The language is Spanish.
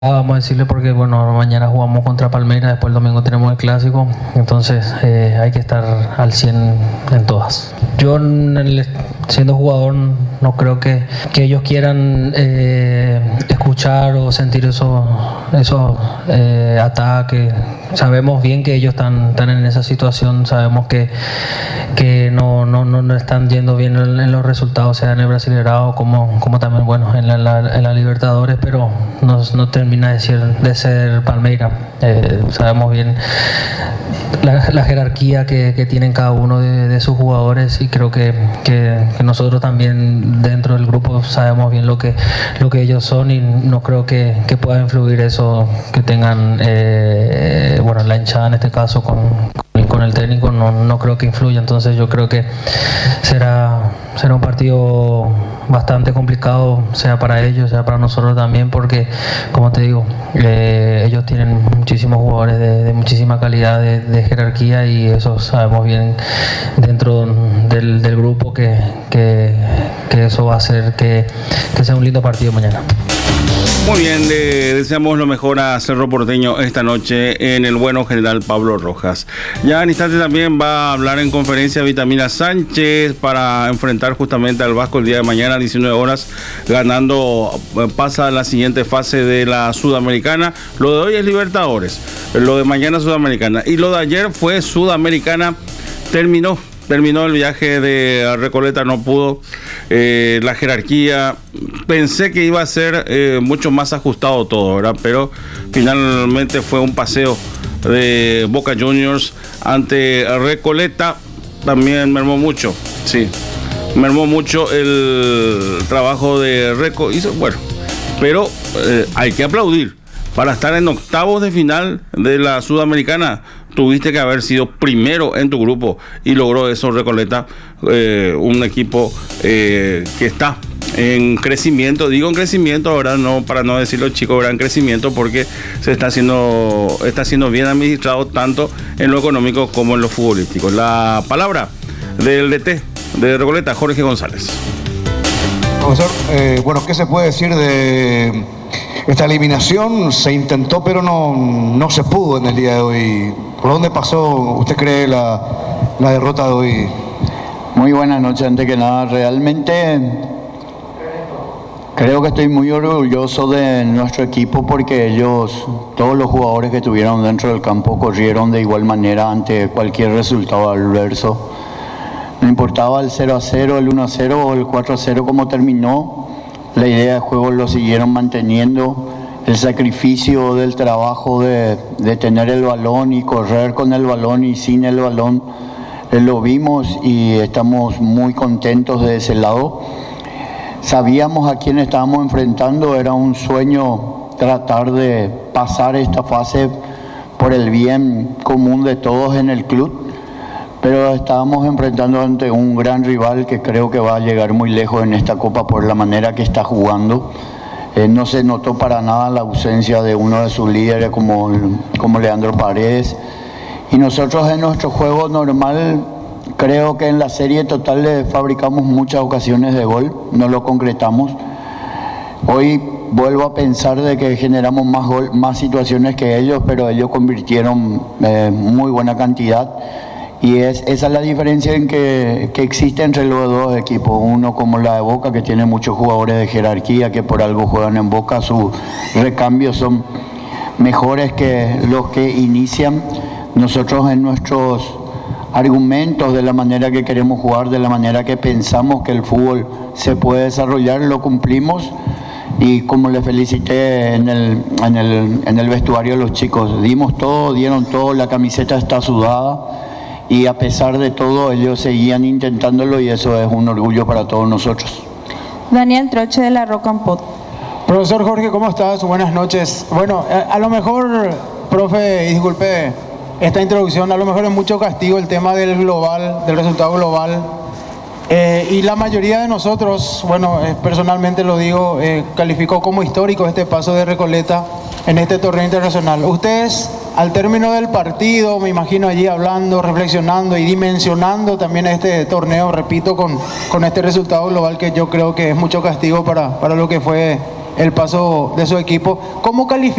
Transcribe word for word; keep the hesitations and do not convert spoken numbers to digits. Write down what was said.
Vamos a decirle porque bueno, mañana jugamos contra Palmeiras, después el domingo tenemos el clásico, entonces eh, hay que estar al cien en todas. Yo en el, siendo jugador no creo que, que ellos quieran eh, escuchar o sentir esos eso, eh, ataques. Sabemos bien que ellos están, están en esa situación, sabemos que, que no, no, no están yendo bien en, en los resultados, sea en el Brasileirao como, como también bueno en la, la, en la Libertadores, pero no, no termina de ser, de ser Palmeiras. Eh, sabemos bien la, la jerarquía que, que tienen cada uno de, de sus jugadores y creo que, que, que nosotros también dentro del grupo sabemos bien lo que, lo que ellos son y no creo que, que pueda influir eso que tengan eh, bueno, la hinchada en este caso con, con el técnico, no, no creo que influya. Entonces yo creo que será, será un partido bastante complicado, sea para ellos, sea para nosotros también, porque como te digo, eh, ellos tienen muchísimos jugadores de, de muchísima calidad, de, de jerarquía, y eso sabemos bien dentro del, del grupo que, que, que eso va a hacer que, que sea un lindo partido mañana. Muy bien, le deseamos lo mejor a Cerro Porteño esta noche en el bueno general Pablo Rojas. Ya en instante también va a hablar en conferencia Vitamina Sánchez para enfrentar justamente al Vasco el día de mañana a diecinueve horas, ganando, pasa a la siguiente fase de la Sudamericana. Lo de hoy es Libertadores, lo de mañana Sudamericana, y lo de ayer fue Sudamericana. Terminó. Terminó el viaje de Recoleta, no pudo. Eh, la jerarquía, pensé que iba a ser eh, mucho más ajustado todo, ¿verdad? Pero finalmente fue un paseo de Boca Juniors ante Recoleta. También mermó mucho, sí. Mermó mucho el trabajo de Reco. Hizo, bueno, pero eh, hay que aplaudir. Para estar en octavos de final de la Sudamericana, tuviste que haber sido primero en tu grupo y logró eso Recoleta, eh, un equipo eh, que está en crecimiento, digo en crecimiento, ¿verdad? No, para no decirlo chicos, ¿verdad? En crecimiento porque se está haciendo, está siendo bien administrado tanto en lo económico como en lo futbolístico. La palabra del D T de Recoleta, Jorge González. Profesor, eh, bueno, ¿qué se puede decir de esta eliminación? Se intentó, pero no, no se pudo en el día de hoy. ¿Por dónde pasó, usted cree, la, la derrota de hoy? Muy buenas noches, antes que nada. Realmente creo que estoy muy orgulloso de nuestro equipo porque ellos, todos los jugadores que estuvieron dentro del campo, corrieron de igual manera ante cualquier resultado adverso. No importaba el cero a cero, el uno a cero o el cuatro a cero como terminó, la idea de juego lo siguieron manteniendo. El sacrificio del trabajo de, de tener el balón y correr con el balón y sin el balón, eh, lo vimos y estamos muy contentos de ese lado. Sabíamos a quién estábamos enfrentando, era un sueño tratar de pasar esta fase por el bien común de todos en el club. Pero estábamos enfrentando ante un gran rival que creo que va a llegar muy lejos en esta Copa por la manera que está jugando. Eh, no se notó para nada la ausencia de uno de sus líderes como, como Leandro Paredes. Y nosotros en nuestro juego normal, creo que en la serie total le fabricamos muchas ocasiones de gol, no lo concretamos. Hoy vuelvo a pensar de que generamos más, gol, más situaciones que ellos, pero ellos convirtieron eh, muy buena cantidad. Y es, esa es la diferencia en que, que existe entre los dos equipos. Uno como la de Boca, que tiene muchos jugadores de jerarquía que por algo juegan en Boca. Sus recambios son mejores que los que inician. Nosotros en nuestros argumentos de la manera que queremos jugar, de la manera que pensamos que el fútbol se puede desarrollar, lo cumplimos. Y como les felicité en el, en el, en el vestuario a los chicos, dimos todo, dieron todo, la camiseta está sudada. Y a pesar de todo, ellos seguían intentándolo y eso es un orgullo para todos nosotros. Daniel Troche de la Rock and Pop. Profesor Jorge, ¿cómo estás? Buenas noches. Bueno, a, a lo mejor, profe, y disculpe esta introducción, a lo mejor es mucho castigo el tema del global, del resultado global. Eh, y la mayoría de nosotros, bueno, eh, personalmente lo digo, eh, calificó como histórico este paso de Recoleta en este torneo internacional. Ustedes, al término del partido, me imagino allí hablando, reflexionando y dimensionando también este torneo, repito, con, con este resultado global que yo creo que es mucho castigo para, para lo que fue el paso de su equipo. ¿Cómo califica